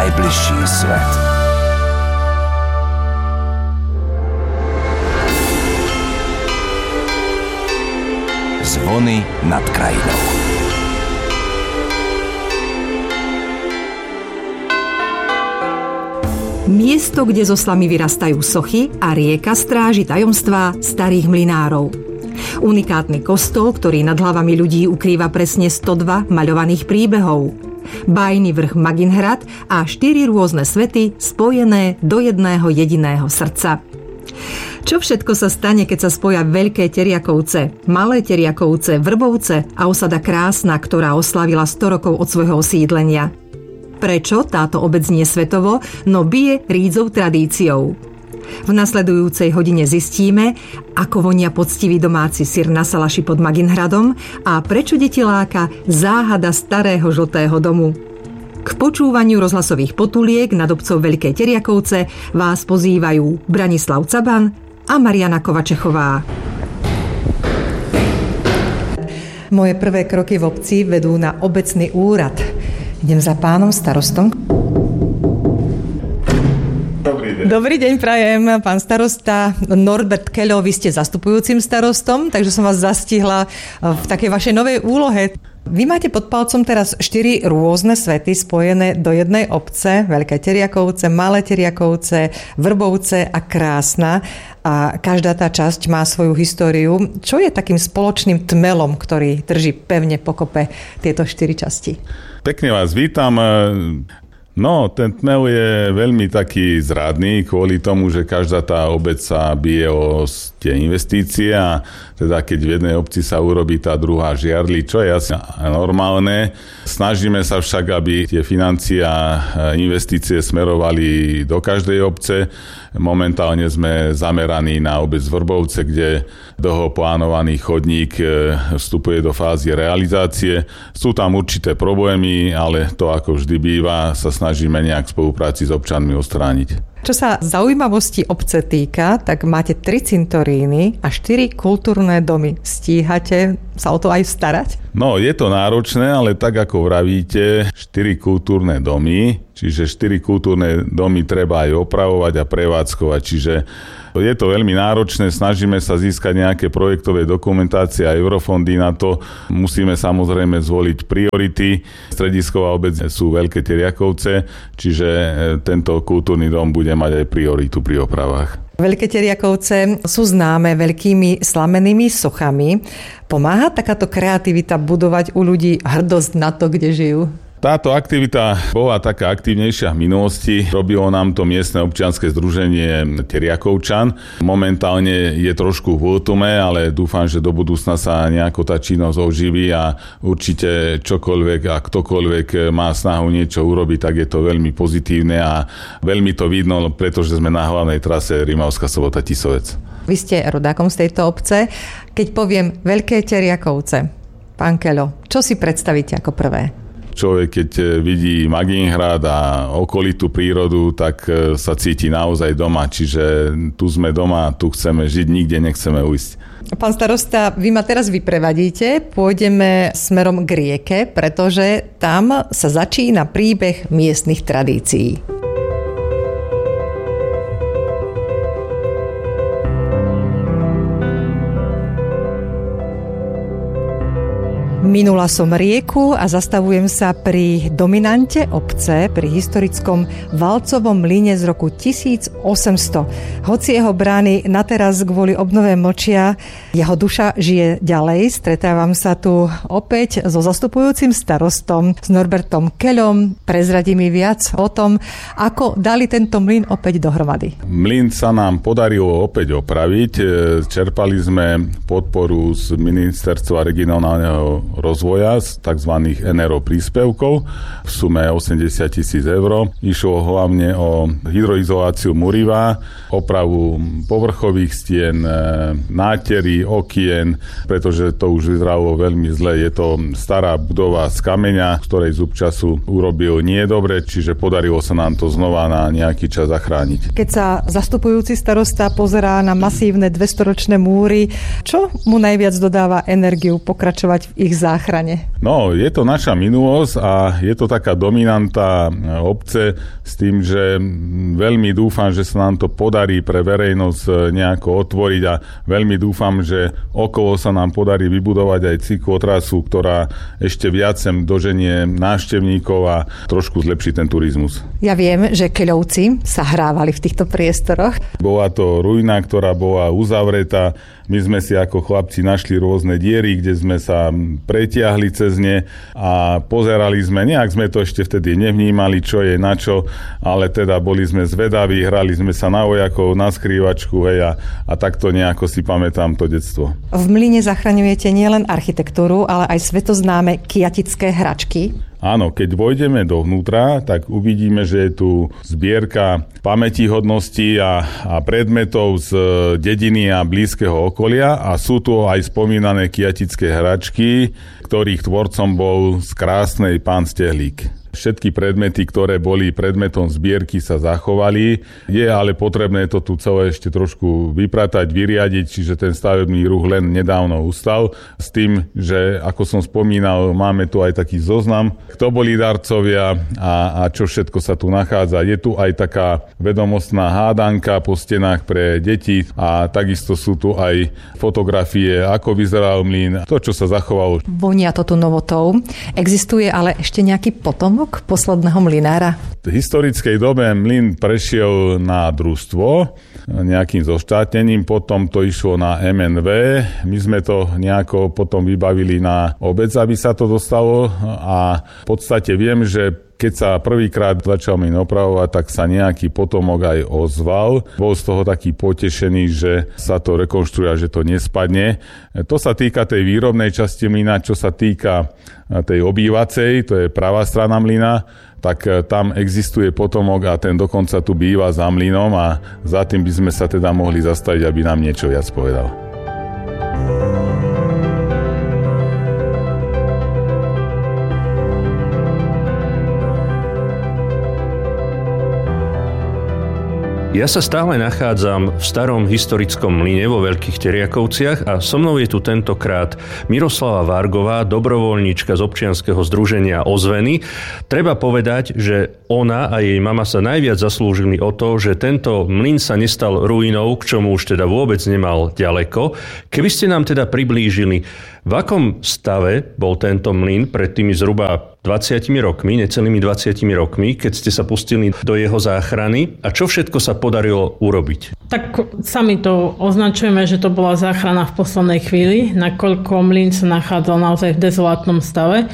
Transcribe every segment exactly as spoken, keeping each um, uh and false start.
najbližší svet. Zvony nad krajinou. Miesto, kde zo slamy vyrastajú sochy a rieka stráži tajomstvá starých mlynárov. Unikátny kostol, ktorý nad hlavami ľudí ukrýva presne sto dva maľovaných príbehov. Bájny vrch Maginhrad a štyri rôzne svety spojené do jedného jediného srdca. Čo všetko sa stane, keď sa spoja Veľké Teriakovce, Malé Teriakovce, Vrbovce a osada Krásna, ktorá oslavila sto rokov od svojho osídlenia? Prečo táto obec nie svetovo, no bije rídzou tradíciou? V nasledujúcej hodine zistíme, ako vonia poctivý domáci syr na salaši pod Maginhradom a prečo deti láka záhada starého žltého domu. K počúvaniu rozhlasových potuliek nad obcov Veľké Teriakovce vás pozývajú Branislav Caban a Mariana Kovačechová. Moje prvé kroky v obci vedú na obecný úrad. Idem za pánom starostom. Dobrý deň. Dobrý deň, prajem, pán starosta Norbert Keľo, vy ste zastupujúcim starostom, takže som vás zastihla v takej vašej novej úlohe. Vy máte pod palcom teraz štyri rôzne svety spojené do jednej obce, Veľké Teriakovce, Malé Teriakovce, Vrbovce a Krásna. A každá tá časť má svoju históriu. Čo je takým spoločným tmelom, ktorý drží pevne pokope tieto štyri časti? Pekne vás vítam. No, ten tmel je veľmi taký zradný kvôli tomu, že každá tá obec sa bije o tie investície a teda keď v jednej obci sa urobí, tá druhá žiarli, čo je asi normálne. Snažíme sa však, aby tie financie a investície smerovali do každej obce. Momentálne sme zameraní na obec Vrbovce, kde dlho plánovaný chodník vstupuje do fázy realizácie. Sú tam určité problémy, ale to ako vždy býva, sa snažíme nejak v spolupráci s občanmi odstrániť. Čo sa zaujímavosti obce týka, tak máte tri cintoríny a štyri kultúrne domy. Stíhate sa o to aj starať? No, je to náročné, ale tak ako vravíte, štyri kultúrne domy, čiže štyri kultúrne domy treba aj opravovať a prevádzkovať, čiže je to veľmi náročné, snažíme sa získať nejaké projektové dokumentácie a eurofondy na to. Musíme samozrejme zvoliť priority. Stredisková obec sú Veľké Teriakovce, čiže tento kultúrny dom bude mať aj prioritu pri opravách. Veľké Teriakovce sú známe veľkými slamenými sochami. Pomáha takáto kreativita budovať u ľudí hrdosť na to, kde žijú? Táto aktivita bola taká aktívnejšia v minulosti. Robilo nám to miestne občianske združenie Teriakovčan. Momentálne je trošku v útume, ale dúfam, že do budúcna sa nejako tá činnosť oživí a určite čokoľvek a ktokoľvek má snahu niečo urobiť, tak je to veľmi pozitívne a veľmi to vidno, pretože sme na hlavnej trase Rimavská Sobota Tisovec. Vy ste rodákom z tejto obce. Keď poviem Veľké Teriakovce, pán Keľo, čo si predstavíte ako prvé? Človek, keď vidí Maginhrad a okolitú prírodu, tak sa cíti naozaj doma. Čiže tu sme doma, tu chceme žiť, nikde nechceme ujsť. Pán starosta, vy ma teraz vyprevadíte. Pôjdeme smerom k rieke, pretože tam sa začína príbeh miestnych tradícií. Minula som rieku a zastavujem sa pri dominante obce, pri historickom valcovom mlyne z roku tisíc osemsto. Hoci jeho brány na teraz kvôli obnove mlčia, jeho duša žije ďalej. Stretávam sa tu opäť so zastupujúcim starostom, s Norbertom Keľom. Prezradí mi viac o tom, ako dali tento mlyn opäť dohromady. Mlyn sa nám podarilo opäť opraviť. Čerpali sme podporu z Ministerstva regionálneho rozvoja z tzv. en er o príspevkov v sume osemdesiat tisíc eur. Išlo hlavne o hydroizoláciu muriva, opravu povrchových stien, nátery, okien, pretože to už vyzeralo veľmi zle. Je to stará budova z kameňa, ktorej zub času urobil nie dobre, čiže podarilo sa nám to znova na nejaký čas zachrániť. Keď sa zastupujúci starosta pozerá na masívne dvestoročné múry, čo mu najviac dodáva energiu pokračovať v ich záchrane? záchrane? No, je to naša minulosť a je to taká dominanta obce s tým, že veľmi dúfam, že sa nám to podarí pre verejnosť nejako otvoriť a veľmi dúfam, že okolo sa nám podarí vybudovať aj cyklotrasu, ktorá ešte viac sem doženie návštevníkov a trošku zlepší ten turizmus. Ja viem, že Keľovci sa hrávali v týchto priestoroch. Bola to ruina, ktorá bola uzavretá. My sme si ako chlapci našli rôzne diery, kde sme sa pretiahli cez ne a pozerali sme, nejak sme to ešte vtedy nevnímali, čo je na čo, ale teda boli sme zvedaví, hrali sme sa na vojakov, na skrývačku, hej, a, a takto nejako si pamätám to detstvo. V mlyne zachraňujete nielen architektúru, ale aj svetoznáme kiatické hračky. Áno, keď vojdeme dovnútra, tak uvidíme, že je tu zbierka pamätihodností a, a predmetov z dediny a blízkeho okolia a sú tu aj spomínané kiatické hračky, ktorých tvorcom bol z krásnej pán Stehlík. Všetky predmety, ktoré boli predmetom zbierky, sa zachovali. Je ale potrebné to tu celé ešte trošku vypratať, vyriadiť, čiže ten stavebný ruch len nedávno ustal. S tým, že ako som spomínal, máme tu aj taký zoznam, kto boli darcovia a, a čo všetko sa tu nachádza. Je tu aj taká vedomostná hádanka po stenách pre deti a takisto sú tu aj fotografie, ako vyzeral mlyn, to, čo sa zachovalo. Vonia to tu novotou. Existuje ale ešte nejaký potomok posledného mlynára? V historickej dobe mlyn prešiel na družstvo nejakým zoštátnením, potom to išlo na em en vé. My sme to nejako potom vybavili na obec, aby sa to dostalo a v podstate viem, že keď sa prvýkrát začal mlyn opravovať, tak sa nejaký potomok aj ozval. Bol z toho taký potešený, že sa to rekonštruuje, že to nespadne. To sa týka tej výrobnej časti mlyna, čo sa týka tej obývacej, to je pravá strana mlyna, tak tam existuje potomok a ten dokonca tu býva za mlynom a za tým by sme sa teda mohli zastaviť, aby nám niečo viac povedal. Ja sa stále nachádzam v starom historickom mlyne vo Veľkých Teriakovciach a so mnou je tu tentokrát Miroslava Vargová, dobrovoľníčka z občianskeho združenia Ozveny. Treba povedať, že ona a jej mama sa najviac zaslúžili o to, že tento mlyn sa nestal ruinou, k čomu už teda vôbec nemal ďaleko. Keby ste nám teda priblížili, v akom stave bol tento mlyn pred tými zhruba dvadsiatimi rokmi, necelými dvadsiatimi rokmi, keď ste sa pustili do jeho záchrany a čo všetko sa podarilo urobiť? Tak sami to označujeme, že to bola záchrana v poslednej chvíli, nakoľko mlyn sa nachádzal naozaj v dezolátnom stave.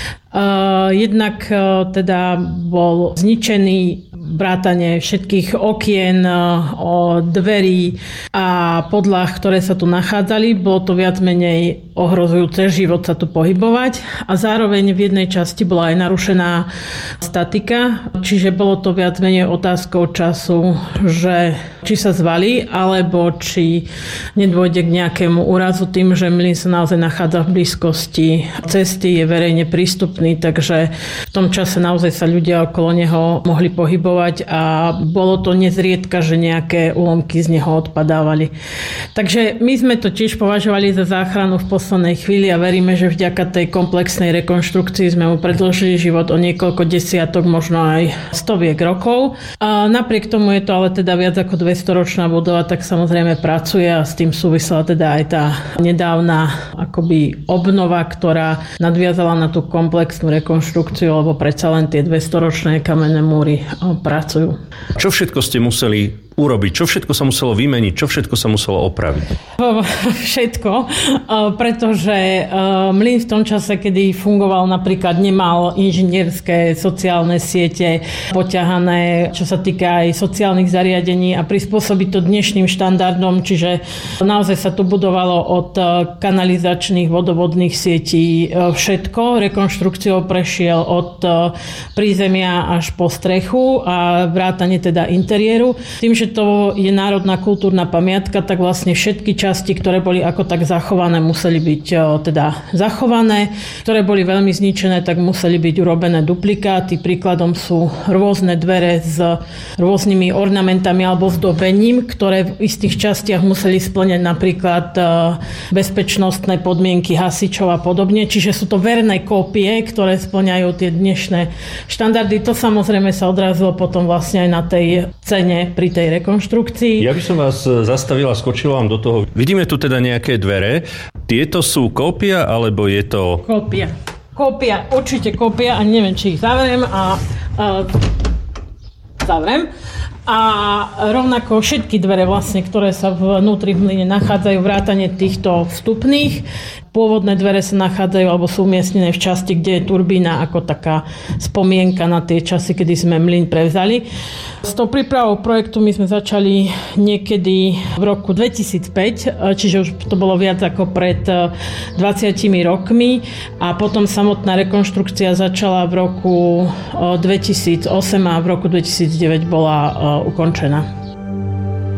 Uh, jednak uh, teda bol zničený vrátane všetkých okien, uh, dverí a podlah, ktoré sa tu nachádzali. Bolo to viac menej ohrozujúce život sa tu pohybovať a zároveň v jednej časti bola aj narušená statika, čiže bolo to viac menej otázkou času, že či sa zvalí, alebo či nedôjde k nejakému úrazu tým, že mlyn sa naozaj nachádza v blízkosti cesty, je verejne prístupný, takže v tom čase naozaj sa ľudia okolo neho mohli pohybovať a bolo to nezriedka, že nejaké úlomky z neho odpadávali. Takže my sme to tiež považovali za záchranu v poslednej chvíli a veríme, že vďaka tej komplexnej rekonštrukcii sme mu predĺžili život o niekoľko desiatok, možno aj stoviek rokov. A napriek tomu je to ale teda viac ako dvestoročná budova, tak samozrejme pracuje a s tým súvisela teda aj tá nedávna akoby obnova, ktorá nadviazala na tú komplexnú rekonštrukciu, lebo predsa len tie dvestoročné kamenné múry pracujú. Čo všetko ste museli urobiť? Čo všetko sa muselo vymeniť? Čo všetko sa muselo opraviť? Všetko, pretože mlyn v tom čase, kedy fungoval, napríklad nemal inžinierské sociálne siete poťahané, čo sa týka aj sociálnych zariadení a prispôsobiť to dnešným štandardom, čiže naozaj sa tu budovalo od kanalizačných vodovodných sietí všetko. Rekonštrukciou prešiel od prízemia až po strechu a vrátane teda interiéru. Tým, že že to je národná kultúrna pamiatka, tak vlastne všetky časti, ktoré boli ako tak zachované, museli byť teda zachované. Ktoré boli veľmi zničené, tak museli byť urobené duplikáty. Príkladom sú rôzne dvere s rôznymi ornamentami alebo zdobením, ktoré v istých častiach museli spĺňať napríklad bezpečnostné podmienky hasičov a podobne. Čiže sú to verné kópie, ktoré spĺňajú tie dnešné štandardy. To samozrejme sa odrazilo potom vlastne aj na tej cene pri tej rekonštrukcii. Ja by som vás zastavil a skočil vám do toho. Vidíme tu teda nejaké dvere. Tieto sú kópia, alebo je to... Kópia. Kópia, určite kópia a neviem, či ich zavriem a... a zavriem. A rovnako všetky dvere vlastne, ktoré sa vnútri v mlyne nachádzajú, vrátane týchto vstupných. Pôvodné dvere sa nachádzajú alebo sú umiestnené v časti, kde je turbína ako taká spomienka na tie časy, kedy sme mlyn prevzali. S tou prípravou projektu my sme začali niekedy v roku dvetisícpäť, čiže už to bolo viac ako pred dvadsiatimi rokmi a potom samotná rekonštrukcia začala v roku dvetisícosem a v roku dvetisícdeväť bola ukončená.